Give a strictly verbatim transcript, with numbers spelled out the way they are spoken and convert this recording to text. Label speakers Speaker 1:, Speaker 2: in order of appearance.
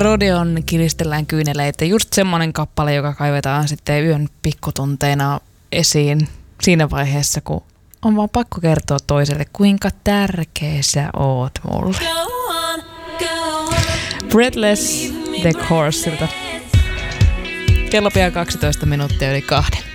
Speaker 1: Rodeon kiristellään kyyneleitä. Just semmoinen kappale, joka kaivetaan sitten yön pikkutunteina esiin siinä vaiheessa, kun on vaan pakko kertoa toiselle, kuinka tärkeä sä oot mulle. Breathless The Courseilta. Kello pian kaksitoista minuuttia yli kahden.